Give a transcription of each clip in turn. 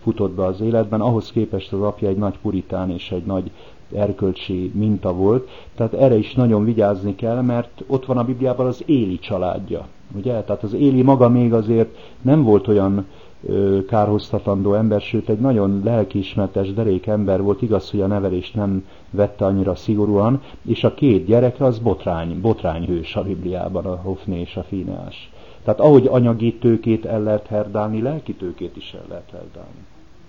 futott be az életben, ahhoz képest az apja egy nagy puritán és egy nagy erkölcsi minta volt, tehát erre is nagyon vigyázni kell, mert ott van a Bibliában az Éli családja, ugye? Tehát az Éli maga még azért nem volt olyan kárhoztatandó ember, sőt egy nagyon lelkiismeretes, derék ember volt, igaz, hogy a nevelést nem vette annyira szigorúan, és a két gyereke az botrányhős a Bibliában, a Hofné és a Fineás. Tehát ahogy anyagi tőkét el lehet herdálni, lelki tőkét is el lehet herdálni.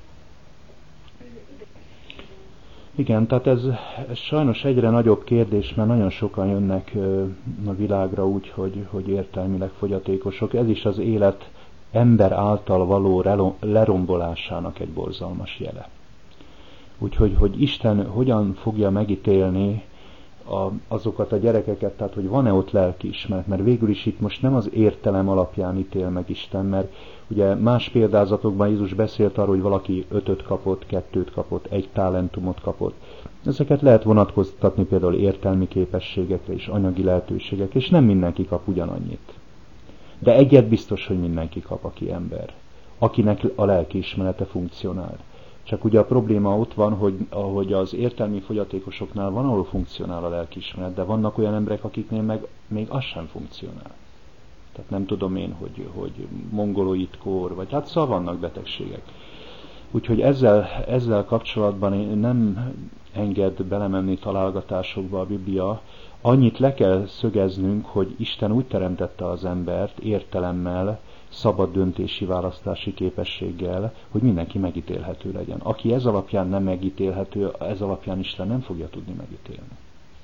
Igen, tehát ez sajnos egyre nagyobb kérdés, mert nagyon sokan jönnek a világra úgy, hogy értelmileg fogyatékosok. Ez is az élet ember által való lerombolásának egy borzalmas jele. Úgyhogy, hogy Isten hogyan fogja megítélni azokat a gyerekeket, tehát hogy van-e ott lelkiismeret, mert végül is itt most nem az értelem alapján ítél meg Isten, mert ugye más példázatokban Jézus beszélt arról, hogy valaki 5-öt kapott, 2-t kapott, 1 talentumot kapott. Ezeket lehet vonatkoztatni például értelmi képességekre és anyagi lehetőségekre, és nem mindenki kap ugyanannyit. De egyet biztos, hogy mindenki kap, aki ember, akinek a lelkiismerete funkcionál. Csak ugye a probléma ott van, hogy az értelmi fogyatékosoknál van, ahol funkcionál a lelkiismeret, de vannak olyan emberek, akiknél meg még az sem funkcionál. Tehát nem tudom én, hogy mongoloid kór, vagy hát szóval vannak betegségek. Úgyhogy ezzel kapcsolatban én nem enged belemenni találgatásokba a Biblia. Annyit le kell szögeznünk, hogy Isten úgy teremtette az embert értelemmel, szabad döntési választási képességgel, hogy mindenki megítélhető legyen. Aki ez alapján nem megítélhető, ez alapján Isten nem fogja tudni megítélni.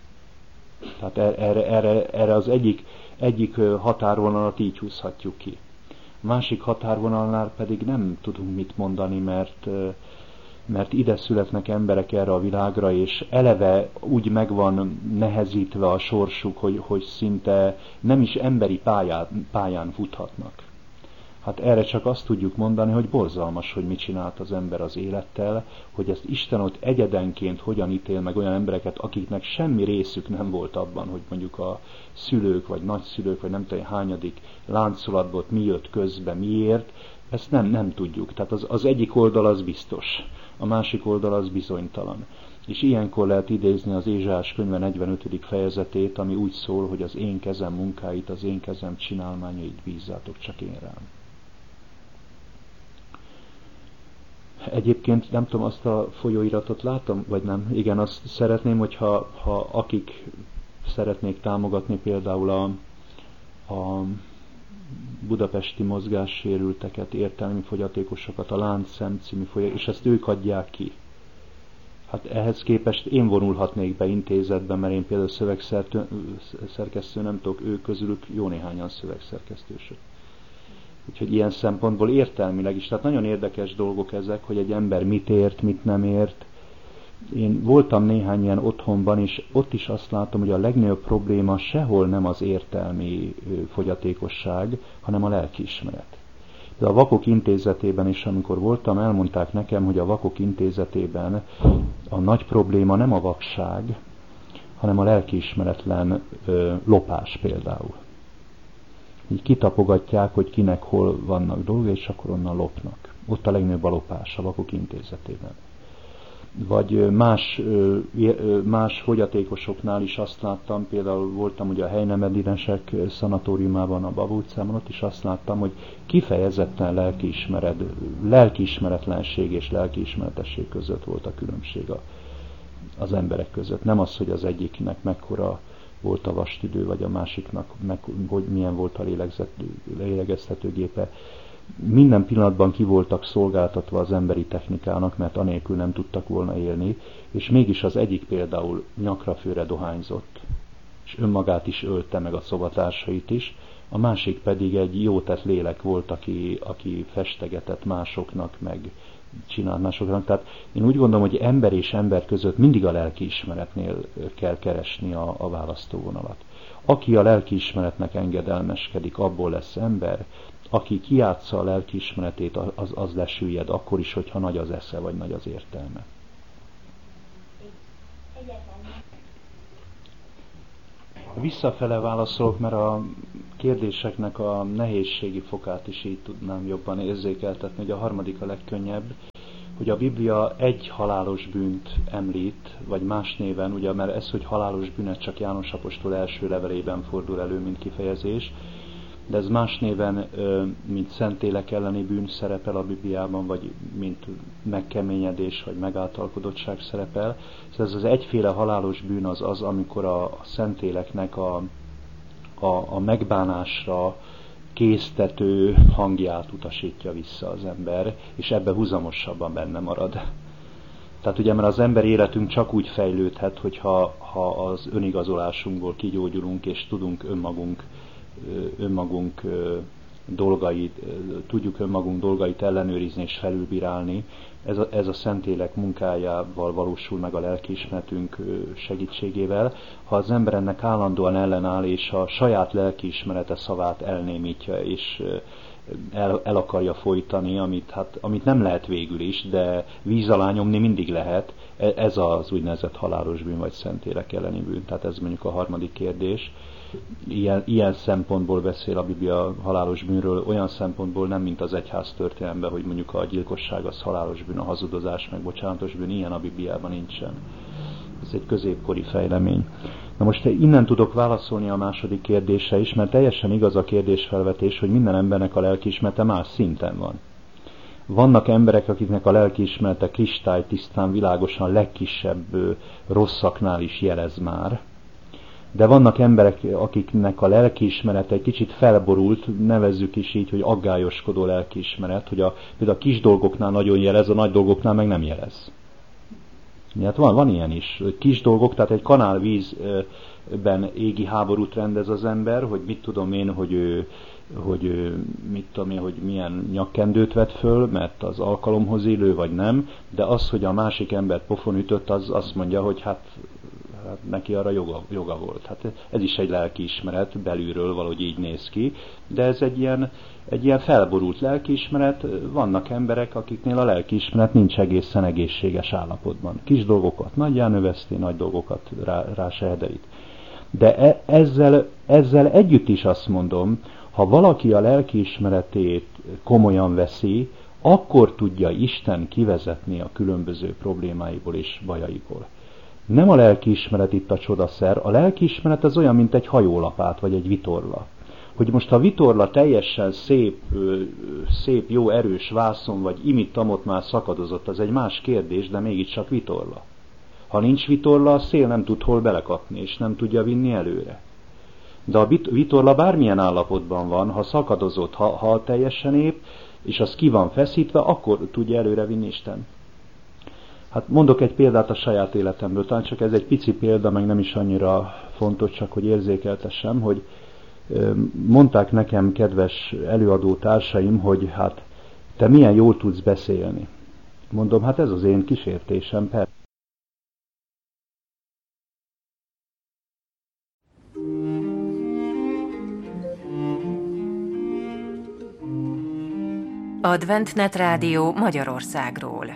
Tehát erre az egyik határvonalat így húzhatjuk ki. Másik határvonalnál pedig nem tudunk mit mondani, mert ide születnek emberek erre a világra, és eleve úgy meg van nehezítve a sorsuk, hogy szinte nem is emberi pályán futhatnak. Hát erre csak azt tudjuk mondani, hogy borzalmas, hogy mit csinált az ember az élettel, hogy ezt Isten ott egyedenként hogyan ítél meg olyan embereket, akiknek semmi részük nem volt abban, hogy mondjuk a szülők, vagy nagyszülők, vagy nem tudom hányadik láncolatból mi jött közbe, miért, ezt nem tudjuk. Tehát az egyik oldal az biztos, a másik oldal az bizonytalan. És ilyenkor lehet idézni az Ézsaiás könyve 45. fejezetét, ami úgy szól, hogy az én kezem munkáit, az én kezem csinálmányait bízzátok csak én rám. Egyébként nem tudom, azt a folyóiratot látom, vagy nem? Igen, azt szeretném, hogyha akik szeretnék támogatni például a budapesti mozgássérülteket, értelmi fogyatékosokat, a Láncszem című és ezt ők adják ki. Hát ehhez képest én vonulhatnék be intézetben, mert én például szövegszerkesztő nem tudok, ők közülük jó néhányan szövegszerkesztősök. Úgyhogy ilyen szempontból értelmileg is, tehát nagyon érdekes dolgok ezek, hogy egy ember mit ért, mit nem ért. Én voltam néhány ilyen otthonban, és ott is azt látom, hogy a legnagyobb probléma sehol nem az értelmi fogyatékosság, hanem a lelkiismeret. De a Vakok Intézetében is, amikor voltam, elmondták nekem, hogy a Vakok Intézetében a nagy probléma nem a vakság, hanem a lelkiismeretlen lopás például. Így kitapogatják, hogy kinek hol vannak dolgai, és akkor onnan lopnak. Ott a legnagyobb a lopás a Vakok Intézetében. Vagy más fogyatékosoknál is azt láttam, például voltam ugye a helynemedinesek szanatóriumában, a Baba utcában, ott is azt láttam, hogy kifejezetten lelkiismeretlenség és lelkiismeretesség között volt a különbség az emberek között. Nem az, hogy az egyiknek mekkora volt a vastüdő, vagy a másiknak hogy milyen volt a lélegeztetőgépe. Minden pillanatban ki voltak szolgáltatva az emberi technikának, mert anélkül nem tudtak volna élni, és mégis az egyik például nyakra-főre dohányzott, és önmagát is ölte, meg a szobatársait is, a másik pedig egy jótett lélek volt, aki festegetett másoknak, meg csinált másoknak. Tehát én úgy gondolom, hogy ember és ember között mindig a lelkiismeretnél kell keresni a választóvonalat. Aki a lelkiismeretnek engedelmeskedik, abból lesz ember, aki kijátsza a lelkiismeretét, az lesüllyed, akkor is, hogyha nagy az esze, vagy nagy az értelme. Visszafele válaszolok, mert a kérdéseknek a nehézségi fokát is így tudnám jobban érzékeltetni, hogy a harmadik a legkönnyebb. hogy a Biblia egy halálos bűnt említ, vagy más néven, ugye, mert ez, hogy halálos bűn, csak János apostol első levelében fordul elő, mint kifejezés, de ez más néven, mint szentélek elleni bűn szerepel a Bibliában, vagy mint megkeményedés, vagy megáltalkodottság szerepel. Szóval ez az egyféle halálos bűn az, amikor a szentéleknek a megbánásra késztető hangját utasítja vissza az ember, és ebbe húzamosabban benne marad. Tehát ugye, mert az ember életünk csak úgy fejlődhet, hogyha az önigazolásunkból kigyógyulunk, és tudunk önmagunk dolgait, tudjuk önmagunk dolgait ellenőrizni és felülbírálni. Ez a Szentlélek munkájával valósul meg a lelkiismeretünk segítségével. Ha az ember ennek állandóan ellenáll, és a saját lelkiismerete szavát elnémítja, és el akarja folytani, amit nem lehet végül is, de víz alá nyomni mindig lehet, ez az úgynevezett halálos bűn, vagy Szentlélek elleni bűn. Tehát ez mondjuk a harmadik kérdés. Ilyen szempontból beszél a Biblia halálos bűnről, olyan szempontból nem, mint az egyház történelemben, hogy mondjuk a gyilkosság az halálos bűn, a hazudozás meg bocsánatos bűn, ilyen a Bibliában nincsen. Ez egy középkori fejlemény. Na most innen tudok válaszolni a második kérdésre is, mert teljesen igaz a kérdésfelvetés, hogy minden embernek a lelkiismerete más szinten van. Vannak emberek, akiknek a lelkiismerete kristálytisztán, világosan legkisebb rosszaknál is jelez már, de vannak emberek, akiknek a lelkiismerete egy kicsit felborult, nevezzük is így, hogy aggályoskodó lelkiismeret, hogy például a kis dolgoknál nagyon jelez, a nagy dolgoknál meg nem jelez. Hát van ilyen is. Kis dolgok, tehát egy kanálvízben égi háborút rendez az ember, hogy mit tudom én, hogy milyen nyakkendőt vett föl, mert az alkalomhoz illő, vagy nem, de az, hogy a másik ember pofon ütött, az azt mondja, hogy hát neki arra joga volt. Hát ez is egy lelkiismeret, belülről valahogy így néz ki, de ez egy ilyen felborult lelkiismeret. Vannak emberek, akiknél a lelkiismeret nincs egészen egészséges állapotban. Kis dolgokat nagyjá növeszti, nagy dolgokat rá se hederít. De ezzel együtt is azt mondom, ha valaki a lelkiismeretét komolyan veszi, akkor tudja Isten kivezetni a különböző problémáiból és bajaiból. Nem a lelkiismeret itt a csodaszer, a lelkiismeret az olyan, mint egy hajólapát, vagy egy vitorla. Hogy most a vitorla teljesen szép, jó, erős vászon, vagy imit-amott már szakadozott, az egy más kérdés, de mégiscsak vitorla. Ha nincs vitorla, a szél nem tud hol belekapni, és nem tudja vinni előre. De a vitorla bármilyen állapotban van, ha szakadozott, ha teljesen épp, és az ki van feszítve, akkor tudja előre vinni Isten. Hát mondok egy példát a saját életemből, talán csak ez egy pici példa, meg nem is annyira fontos, csak hogy érzékeltessem, hogy mondták nekem kedves előadó társaim, hogy hát te milyen jól tudsz beszélni. Mondom, hát ez az én kísértésem, persze. Adventnet Rádió Magyarországról.